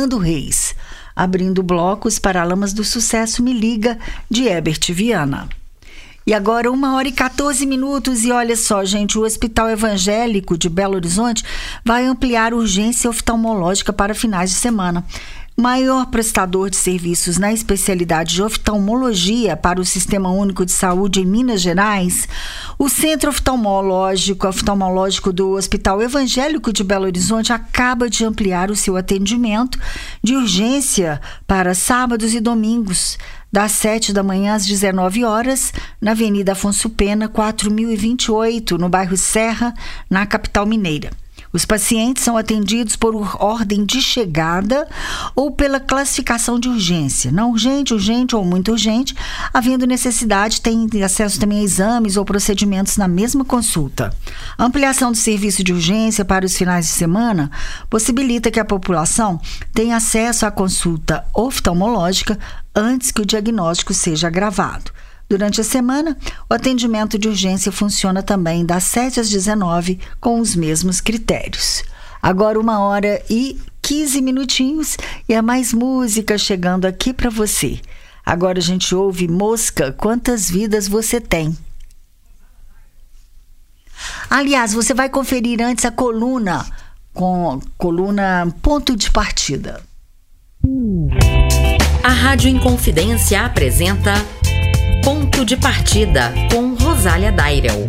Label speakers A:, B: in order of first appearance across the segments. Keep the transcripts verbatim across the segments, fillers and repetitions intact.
A: Nando Reis. Abrindo o bloco, Os Paralamas do Sucesso, Me Liga, de Herbert Viana. E agora, uma hora e quatorze minutos, e olha só, gente, o Hospital Evangélico de Belo Horizonte vai ampliar urgência oftalmológica para finais de semana. Maior prestador de serviços na especialidade de oftalmologia para o Sistema Único de Saúde em Minas Gerais, o Centro Oftalmológico, Oftalmológico do Hospital Evangélico de Belo Horizonte acaba de ampliar o seu atendimento de urgência para sábados e domingos, das sete da manhã às dezenove horas, na Avenida Afonso Pena, quatro mil e vinte e oito, no bairro Serra, na capital mineira. Os pacientes são atendidos por ordem de chegada ou pela classificação de urgência. Não urgente, urgente ou muito urgente, havendo necessidade, tem acesso também a exames ou procedimentos na mesma consulta. A ampliação do serviço de urgência para os finais de semana possibilita que a população tenha acesso à consulta oftalmológica antes que o diagnóstico seja agravado. Durante a semana, o atendimento de urgência funciona também das sete às dezenove com os mesmos critérios. Agora uma hora e quinze minutinhos e há mais música chegando aqui para você. Agora a gente ouve Mosca, Quantas Vidas Você Tem. Aliás, você vai conferir antes a coluna, com coluna Ponto de Partida.
B: A Rádio Inconfidência apresenta Ponto de Partida, com Rosália Dairel.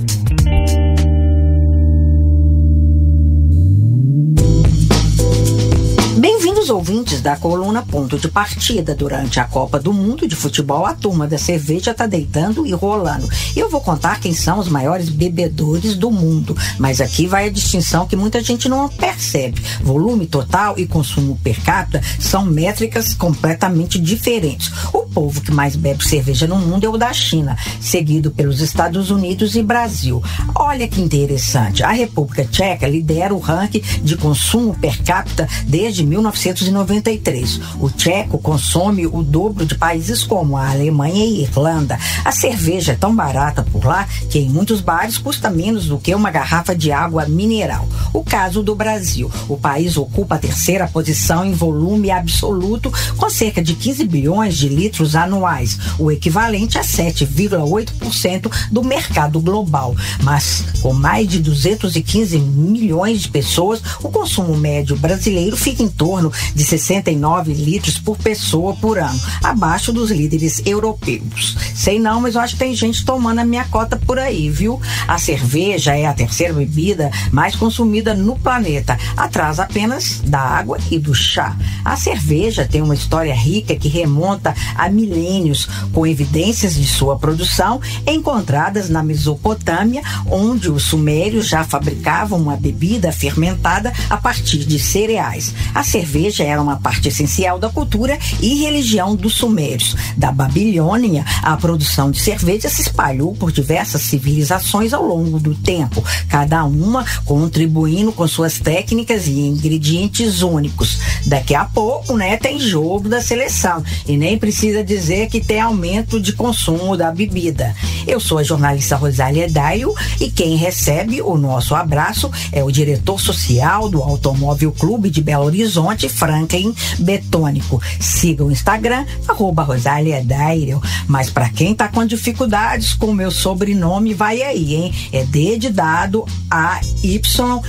C: Bem-vindos, ouvintes da coluna Ponto de Partida. Durante a Copa do Mundo de Futebol, a turma da cerveja tá deitando e rolando. E eu vou contar quem são os maiores bebedores do mundo. Mas aqui vai a distinção que muita gente não percebe. Volume total e consumo per capita são métricas completamente diferentes. O povo que mais bebe cerveja no mundo é o da China, seguido pelos Estados Unidos e Brasil. Olha que interessante. A República Tcheca lidera o ranking de consumo per capita desde mil novecentos e noventa e três. O tcheco consome o dobro de países como a Alemanha e Irlanda. A cerveja é tão barata por lá que em muitos bares custa menos do que uma garrafa de água mineral. O caso do Brasil. O país ocupa a terceira posição em volume absoluto, com cerca de quinze bilhões de litros anuais, o equivalente a sete vírgula oito por cento do mercado global. Mas com mais de duzentos e quinze milhões de pessoas, o consumo médio brasileiro fica em torno de sessenta e nove litros por pessoa por ano, abaixo dos líderes europeus. Sei não, mas eu acho que tem gente tomando a minha cota por aí, viu? A cerveja é a terceira bebida mais consumida no planeta, atrás apenas da água e do chá. A cerveja tem uma história rica que remonta a milênios, com evidências de sua produção encontradas na Mesopotâmia, onde os sumérios já fabricavam uma bebida fermentada a partir de cereais. A cerveja era uma parte essencial da cultura e religião dos sumérios. Da Babilônia, a produção de cerveja se espalhou por diversas civilizações ao longo do tempo, cada uma contribuindo com suas técnicas e ingredientes únicos. Daqui a pouco, né, tem jogo da seleção e nem precisa dizer que tem aumento de consumo da bebida. Eu sou a jornalista Rosália Daio e quem recebe o nosso abraço é o diretor social do Automóvel Clube de Belo Horizonte, Franklin Betônico. Siga o Instagram, arroba Rosália Dairel. Mas para quem tá com dificuldades com o meu sobrenome, vai aí, hein? É D de dado A Y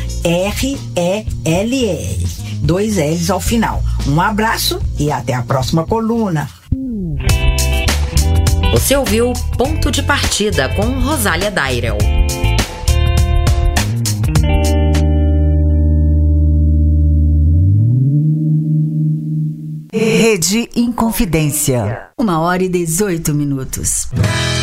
C: R E L L. Dois L's ao final. Um abraço e até a próxima coluna.
B: Você ouviu Ponto de Partida com Rosália Dairel.
A: Rede Inconfidência. Uma hora e dezoito minutos.